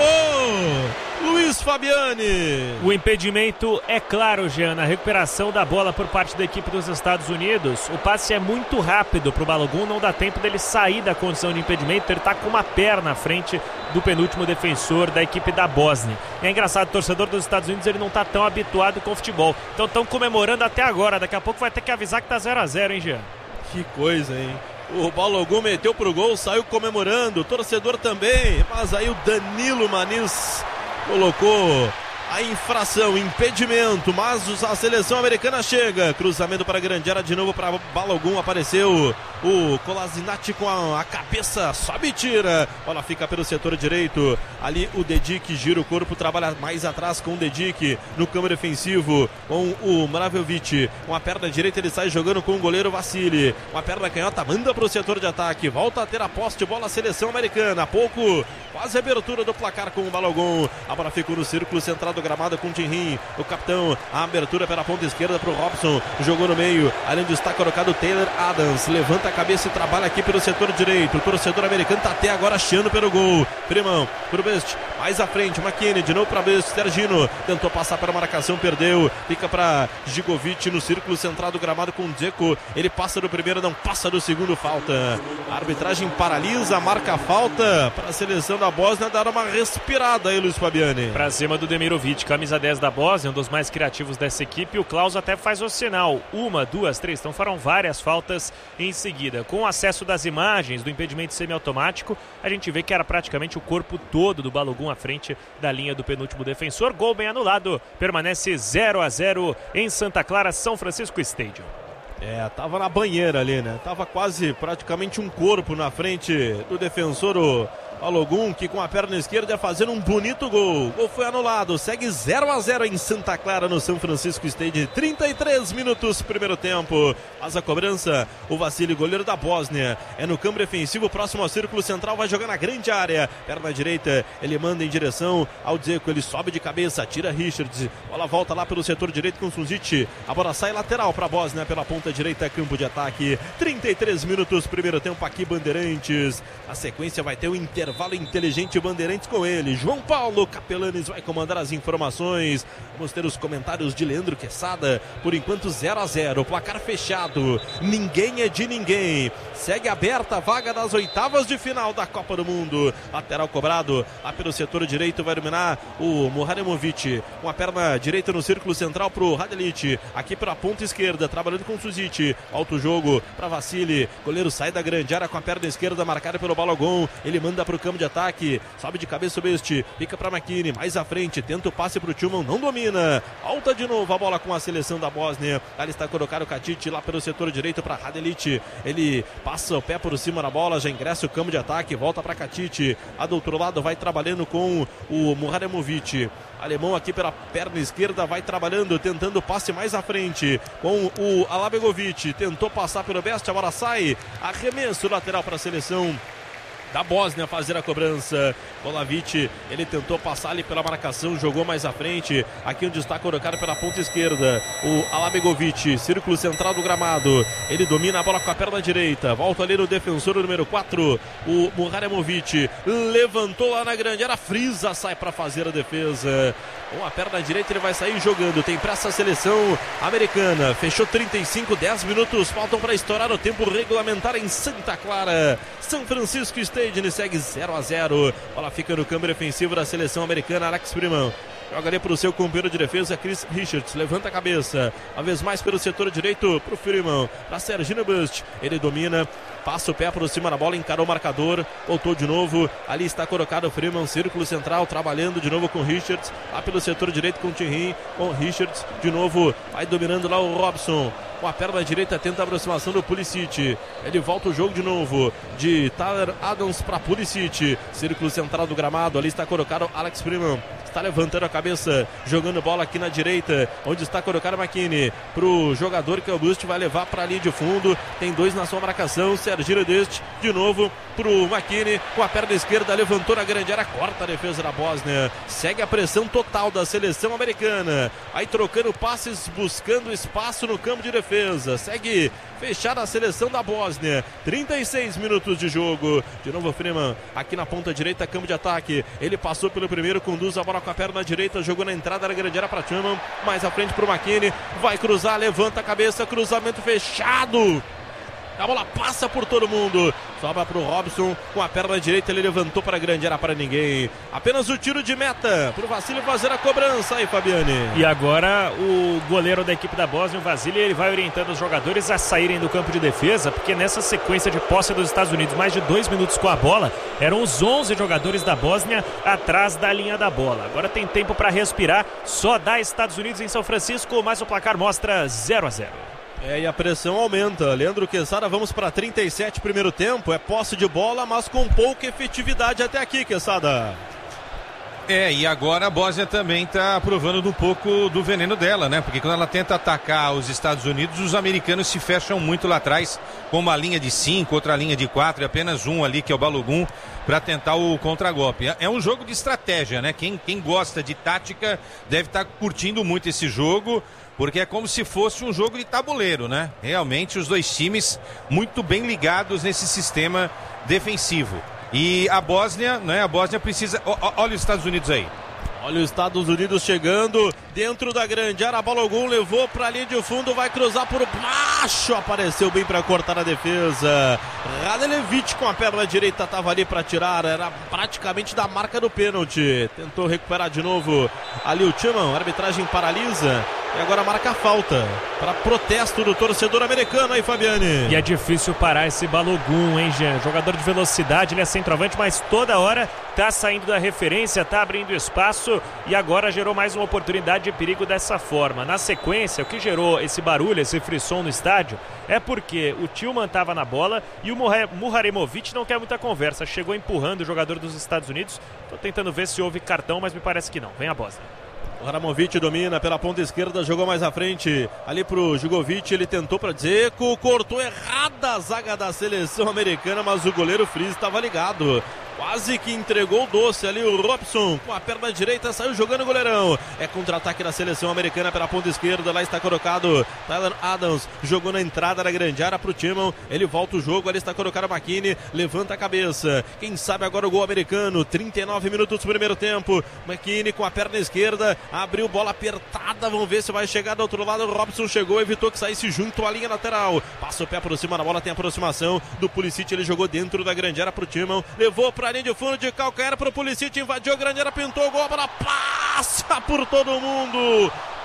Luiz Fabiani. O impedimento é claro, Jean, na recuperação da bola por parte da equipe dos Estados Unidos. O passe é muito rápido para o Balogun, não dá tempo dele sair da condição de impedimento. Ele está com uma perna à frente do penúltimo defensor da equipe da Bósnia. E é engraçado, o torcedor dos Estados Unidos ele não está tão habituado com o futebol. Então estão comemorando até agora. Daqui a pouco vai ter que avisar que tá 0-0, hein, Jean? Que coisa, hein? O Balogun meteu pro gol, saiu comemorando. O torcedor também. Mas aí o Danilo Maniz colocou a infração, impedimento, mas a seleção americana chega, cruzamento para a grande área de novo para Balogun, apareceu o Kolasinac com a cabeça, sobe e tira, bola fica pelo setor direito, ali o Dedic gira o corpo, trabalha mais atrás com o Dedic, no campo defensivo com o Mravjovic, com a perna direita ele sai jogando com o goleiro Vassili, com a perna canhota manda para o setor de ataque, volta a ter a posse de bola a seleção americana, há pouco quase abertura do placar com o Balogun, a bola ficou no círculo central do gramado com o Tinrin, o capitão, a abertura pela ponta esquerda para o Robson, jogou no meio, além de estar colocado o Taylor Adams, levanta a cabeça e trabalha aqui pelo setor direito, o torcedor americano está até agora chiando pelo gol, Primão, pro Best, mais à frente, McKinney, de novo para Best, Sergino, tentou passar pela marcação, perdeu, fica para Gigovic no círculo central do gramado com o Dzeko, ele passa do primeiro, não passa do segundo, falta, a arbitragem paralisa, marca a falta para a seleção da Bósnia dar uma respirada aí, Luiz Fabiani. Pra cima do Demirovic, camisa 10 da Bósnia, um dos mais criativos dessa equipe. O Klaus até faz o sinal, 1, 2, 3, então foram várias faltas em seguida. Com o acesso das imagens do impedimento semiautomático, a gente vê que era praticamente o corpo todo do Balogun à frente da linha do penúltimo defensor. Gol bem anulado, permanece 0-0 em Santa Clara, São Francisco Stadium. Tava na banheira ali, né? Tava quase praticamente um corpo na frente do defensor, o Balogun, que com a perna esquerda ia fazer um bonito gol. O gol foi anulado, segue 0-0 em Santa Clara, no São Francisco Stadium. 33 minutos, primeiro tempo. Faz a cobrança, o Vassili, goleiro da Bósnia. É no campo defensivo, próximo ao círculo central, vai jogar na grande área. Perna direita, ele manda em direção ao Dzeko, ele sobe de cabeça, tira Richards. Bola volta lá pelo setor direito com Sunzic. A bola sai lateral para a Bósnia, pela ponta direita, campo de ataque. 33 minutos, primeiro tempo aqui, Bandeirantes. A sequência vai ter o intervalo inteligente Bandeirantes com ele. João Paulo Capelanes vai comandar as informações. Vamos ter os comentários de Leandro Quesada. Por enquanto 0-0, placar fechado, ninguém é de ninguém. Segue aberta a vaga das oitavas de final da Copa do Mundo. Lateral cobrado lá pelo setor direito, vai dominar o Murademovic, com a perna direita no círculo central pro Radelic, aqui para a ponta esquerda, trabalhando com o Suzic. Alto jogo para Vassili, goleiro sai da grande área com a perna esquerda marcada pelo Balogun, ele manda pro no campo de ataque, sobe de cabeça o Best, fica para McKinney, mais à frente, tenta o passe para o Tillman, não domina, volta de novo a bola com a seleção da Bósnia, ali está colocado o Katic lá pelo setor direito para Radelic, ele passa o pé por cima da bola, já ingressa o campo de ataque, volta para Katic, a do outro lado vai trabalhando com o Muharemovic, alemão aqui pela perna esquerda, vai trabalhando, tentando passe mais à frente, com o Alabegovic, tentou passar pelo Best, a bola sai, arremesso lateral para a seleção da Bósnia fazer a cobrança. Volavic, ele tentou passar ali pela marcação, jogou mais à frente, aqui onde está colocado pela ponta esquerda o Alabegovic, círculo central do gramado, ele domina a bola com a perna direita, volta ali no defensor número 4, o Muharemovic, levantou lá na grande área, frisa, sai para fazer a defesa, com a perna direita ele vai sair jogando, tem pressa a seleção americana, fechou 35, 10 minutos faltam para estourar o tempo regulamentar em Santa Clara, São Francisco Stadium, segue 0-0, bola fica no campo defensivo da seleção americana, Alex Freeman. Joga ali para o seu companheiro de defesa, Chris Richards, levanta a cabeça, uma vez mais pelo setor direito, para o Freeman, para Serginho Bust, ele domina, passa o pé por cima da bola, encarou o marcador, voltou de novo, ali está colocado o Freeman, círculo central, trabalhando de novo com Richards, lá pelo setor direito com o Thierry, com Richards, de novo, vai dominando lá o Robson, com a perna direita tenta a aproximação do Pulisic, ele volta o jogo de novo, de Tyler Adams para Pulisic, círculo central do gramado, ali está colocado Alex Freeman, está levantando a cabeça, jogando bola aqui na direita, onde está colocado McKinney, para o jogador que é o Bust, vai levar para a linha de fundo, tem dois na sua marcação, Serginho Dest, de novo para o McKinney, com a perna esquerda, levantou na grande área, corta a defesa da Bósnia, segue a pressão total da seleção americana, aí trocando passes, buscando espaço no campo de defesa, segue fechada a seleção da Bósnia, 36 minutos de jogo, de novo Freeman, aqui na ponta direita, campo de ataque, ele passou pelo primeiro, conduz a bola com a perna direita, jogou na entrada da grande área para Tillman, mais à frente para o McKinney, vai cruzar, levanta a cabeça, cruzamento fechado, a bola passa por todo mundo, sobra para o Robson, com a perna direita ele levantou para a grande área para ninguém, apenas o tiro de meta para o Vasily fazer a cobrança aí, Fabiane. E agora o goleiro da equipe da Bósnia, o Vasily, ele vai orientando os jogadores a saírem do campo de defesa, porque nessa sequência de posse dos Estados Unidos, mais de 2 minutos com a bola, eram os 11 jogadores da Bósnia atrás da linha da bola. Agora tem tempo para respirar, só dá Estados Unidos em São Francisco, mas o placar mostra 0-0. E a pressão aumenta. Leandro Quesada, vamos para 37 primeiro tempo. É posse de bola, mas com pouca efetividade até aqui, Quesada. E agora a Bósnia também está provando um pouco do veneno dela, né? Porque quando ela tenta atacar os Estados Unidos, os americanos se fecham muito lá atrás, com uma linha de 5, outra linha de 4 e apenas um ali, que é o Balogun, para tentar o contragolpe. É um jogo de estratégia, né? Quem gosta de tática deve estar curtindo muito esse jogo, porque é como se fosse um jogo de tabuleiro, né? Realmente os dois times muito bem ligados nesse sistema defensivo. E a Bósnia, né? A Bósnia precisa... Olha os Estados Unidos aí. Olha os Estados Unidos chegando dentro da grande área, Balogun levou para a linha de fundo, vai cruzar por baixo, apareceu bem para cortar a defesa. Radelevic com a perna direita estava ali para tirar, era praticamente da marca do pênalti. Tentou recuperar de novo ali o Tillman, a arbitragem paralisa e agora marca a falta para protesto do torcedor americano aí, Fabiane. E é difícil parar esse Balogun, hein, Jean? Jogador de velocidade, ele é centroavante, mas toda hora tá saindo da referência, tá abrindo espaço e agora gerou mais uma oportunidade de perigo dessa forma. Na sequência, o que gerou esse barulho, esse frisson no estádio, é porque o Tillman estava na bola e o Muharemovic não quer muita conversa, chegou empurrando o jogador dos Estados Unidos. Tô tentando ver se houve cartão, mas me parece que não. Vem a Bósnia. O Haramovic domina pela ponta esquerda, jogou mais à frente, ali pro Jugovic, ele tentou para Dzeko, cortou errada a zaga da seleção americana, mas o goleiro Fries estava ligado. Quase que entregou o doce ali o Robson, com a perna direita, saiu jogando o goleirão. É contra-ataque da seleção americana pela ponta esquerda, lá está colocado Tyler Adams, jogou na entrada da grande área pro Tillman, ele volta o jogo, ali está colocado a McKinney, levanta a cabeça, quem sabe agora o gol americano, 39 minutos do primeiro tempo, McKinney com a perna esquerda, abriu bola apertada, vamos ver se vai chegar do outro lado, o Robson chegou, evitou que saísse junto à linha lateral, passa o pé por cima da bola, tem aproximação do Pulisic, ele jogou dentro da grande área pro Tillman, levou pra linha de fundo de calcanhar para o Pulisic, invadiu a grande área, pintou o gol, a bola passa por todo mundo,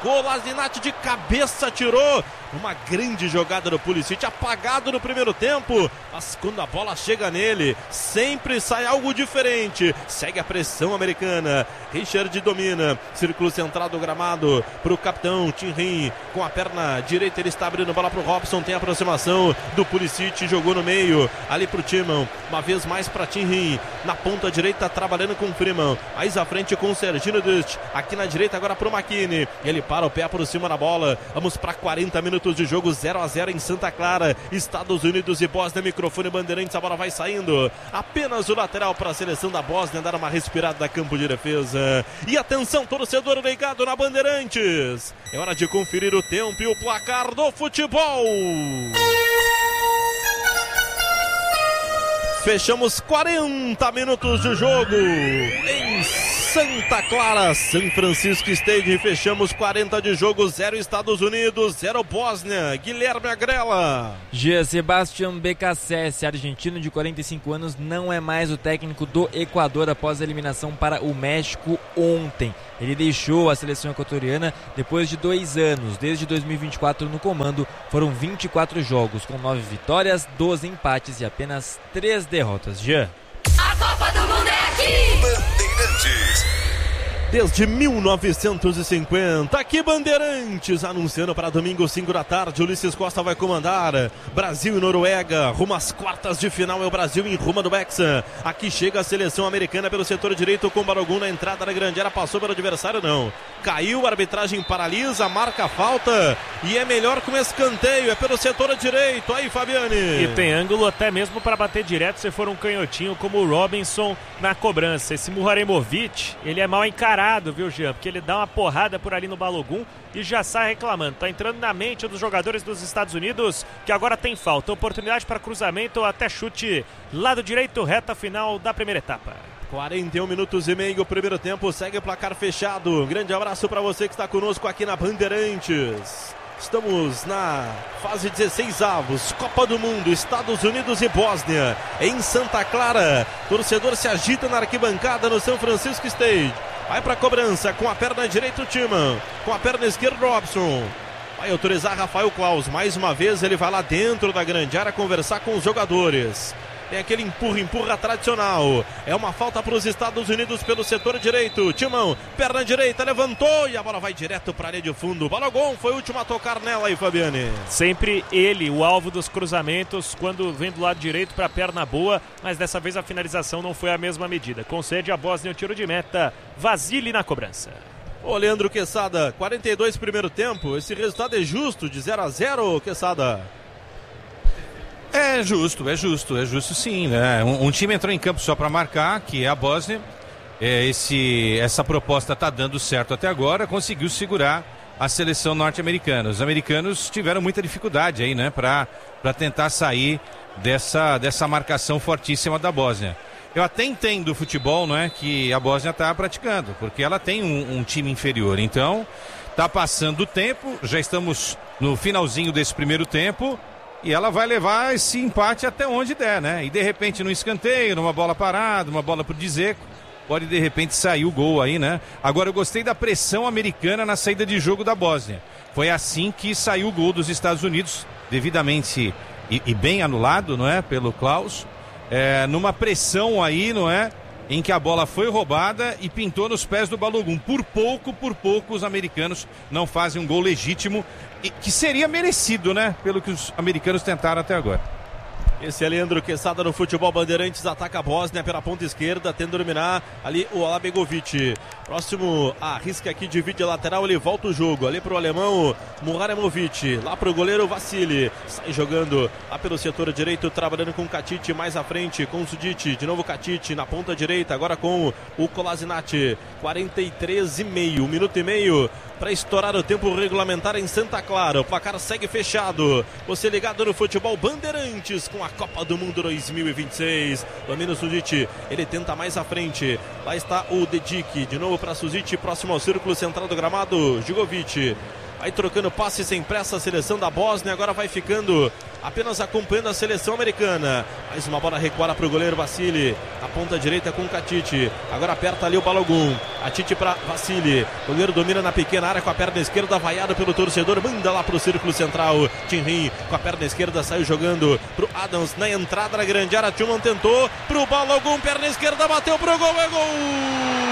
Kolasinac de cabeça tirou. Uma grande jogada do Pulisic, apagado no primeiro tempo, mas quando a bola chega nele, sempre sai algo diferente. Segue a pressão americana. Richard domina, círculo central do gramado para o capitão Tinrin. Com a perna direita ele está abrindo bola para o Robson. Tem a aproximação do Pulisic, jogou no meio, ali para o Timão. Uma vez mais para Tinrin, na ponta direita trabalhando com o Freeman. Mais à frente com o Serginho Dust. Aqui na direita agora para o McKinney. Ele para o pé por cima da bola. Vamos para 40 minutos de jogo, 0-0 em Santa Clara, Estados Unidos e Bósnia. Microfone Bandeirantes, a bola vai saindo. Apenas o lateral para a seleção da Bósnia dar uma respirada da campo de defesa. E atenção, torcedor ligado na Bandeirantes. É hora de conferir o tempo e o placar do futebol. Fechamos 40 minutos de jogo em Santa Clara, São Francisco Stadium. Fechamos 40 de jogo, 0 Estados Unidos, 0 Bósnia. Guilherme Agrela. Sebastián Beccacece, argentino de 45 anos, não é mais o técnico do Equador após a eliminação para o México ontem. Ele deixou a seleção equatoriana depois de 2 anos. Desde 2024 no comando, foram 24 jogos, com 9 vitórias, 12 empates e apenas 3 derrotas. Jean. A Copa do Mundo é aqui! Bandeirantes. Desde 1950, aqui Bandeirantes, anunciando para domingo 5 da tarde, Ulisses Costa vai comandar. Brasil e Noruega, rumo às quartas de final, é o Brasil em rumo do Hexa. Aqui chega a seleção americana pelo setor direito com Balogun na entrada da grande área, passou pelo adversário, não. Caiu, a arbitragem paralisa, marca a falta e é melhor com escanteio, é pelo setor direito, aí Fabiane. E tem ângulo até mesmo para bater direto se for um canhotinho como o Robinson na cobrança. Esse Muharemovic, ele é mal encarado, viu, Jean? Porque ele dá uma porrada por ali no Balogun e já sai reclamando. Tá entrando na mente dos jogadores dos Estados Unidos que agora tem falta. Oportunidade para cruzamento ou até chute lado direito, reta final da primeira etapa. 41 minutos e meio, primeiro tempo, segue o placar fechado. Um grande abraço para você que está conosco aqui na Bandeirantes. Estamos na fase 16avos, Copa do Mundo, Estados Unidos e Bósnia, em Santa Clara. Torcedor se agita na arquibancada no São Francisco Stadium. Vai para a cobrança, com a perna direita o Timman, com a perna esquerda o Robson. Vai autorizar Rafael Claus, mais uma vez ele vai lá dentro da grande área conversar com os jogadores. Tem aquele empurra tradicional. É uma falta para os Estados Unidos pelo setor direito. Timão, perna direita, levantou e a bola vai direto para a linha de fundo. Balogun foi o último a tocar nela aí, Fabiane. Sempre ele, o alvo dos cruzamentos, quando vem do lado direito para a perna boa, mas dessa vez a finalização não foi a mesma medida. Concede a Bósnia o tiro de meta. Vasily na cobrança. Ô Leandro Quesada, 42 primeiro tempo. Esse resultado é justo, de 0-0, Quesada? É justo sim, né? Um time entrou em campo só para marcar, que é a Bósnia. Essa proposta está dando certo até agora, conseguiu segurar a seleção norte-americana. Os americanos tiveram muita dificuldade aí, né? Para tentar sair dessa marcação fortíssima da Bósnia. Eu até entendo o futebol, não é, que a Bósnia está praticando, porque ela tem um time inferior. Então, está passando o tempo, já estamos no finalzinho desse primeiro tempo. E ela vai levar esse empate até onde der, né? E de repente no escanteio, numa bola parada, uma bola pro Dzeko, pode de repente sair o gol aí, né? Agora eu gostei da pressão americana na saída de jogo da Bósnia. Foi assim que saiu o gol dos Estados Unidos, devidamente e bem anulado, não é? Pelo Klaus. Numa pressão aí, não é? Em que a bola foi roubada e pintou nos pés do Balogun. Por pouco os americanos não fazem um gol legítimo, que seria merecido, né? Pelo que os americanos tentaram até agora. Esse é Leandro Quesada no Futebol Bandeirantes, ataca a Bósnia pela ponta esquerda, tenta dominar ali o Alabegovic. Próximo, arrisca aqui, divide a lateral, ele volta o jogo, ali pro alemão Muharemovic, lá pro goleiro Vasily, sai jogando lá pelo setor direito, trabalhando com o Katic mais à frente, com o Sudic, de novo Katic na ponta direita, agora com o Kolasinac, 43,5, 1 minuto e meio para estourar o tempo regulamentar em Santa Clara. O placar segue fechado. Você ligado no Futebol Bandeirantes com a Copa do Mundo 2026. Domina o Sudic, ele tenta mais à frente. Lá está o Dedic, de novo para Sudic, próximo ao círculo central do gramado. Jugovic vai trocando passes sem pressa a seleção da Bósnia. Agora vai ficando apenas acompanhando a seleção americana. Mais uma bola recuada para o goleiro Vassili. A ponta direita com o Katite. Agora aperta ali o Balogun. A Tite para Vassili. O goleiro domina na pequena área com a perna esquerda, vaiado pelo torcedor. Manda lá para o círculo central. Tinrin com a perna esquerda saiu jogando para o Adams na entrada da grande área. Tillman tentou para o Balogun, perna esquerda, bateu para o gol. É gol!